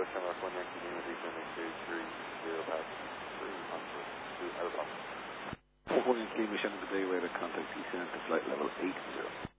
Shamrock 1 Yankee Lima, descending to 30 past 3 on to Alpha. 1 Yankee Lima, Shannon, good day, radar contact descent to flight level 80.